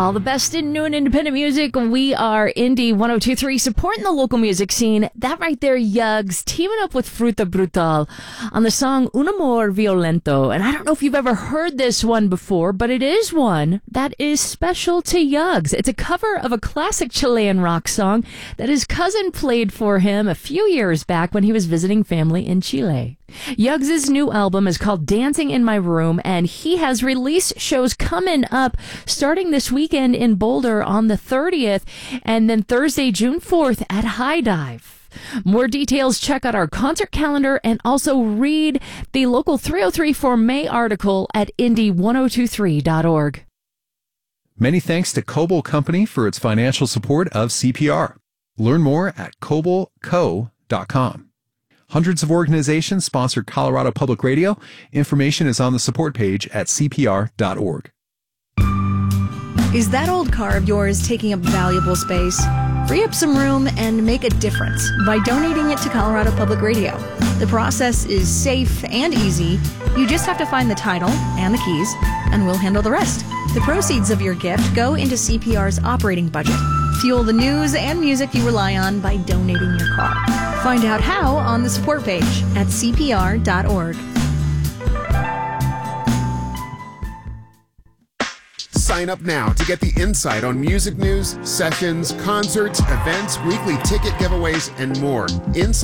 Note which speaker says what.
Speaker 1: All the best in new and independent music. We are Indie 102.3, supporting the local music scene. That right there, Yugs, teaming up with Fruta Brutal on the song Un Amor Violento. And I don't know if you've ever heard this one before, but it is one that is special to Yugs. It's a cover of a classic Chilean rock song that his cousin played for him a few years back when he was visiting family in Chile. Yugs' new album is called Dancing in My Room, and he has release shows coming up starting this weekend in Boulder on the 30th, and then Thursday, June 4th at High Dive. More details, check out our concert calendar and also read the local 303 for May article at indie1023.org.
Speaker 2: Many thanks to Coble Company for its financial support of CPR. Learn more at cobleco.com. Hundreds of organizations sponsor Colorado Public Radio. Information is on the support page at cpr.org.
Speaker 3: Is that old car of yours taking up valuable space? Free up some room and make a difference by donating it to Colorado Public Radio. The process is safe and easy. You just have to find the title and the keys, and we'll handle the rest. The proceeds of your gift go into CPR's operating budget. Fuel the news and music you rely on by donating your car. Find out how on the support page at cpr.org.
Speaker 4: Sign up now to get the insight on music news, sessions, concerts, events, weekly ticket giveaways, and more. Inside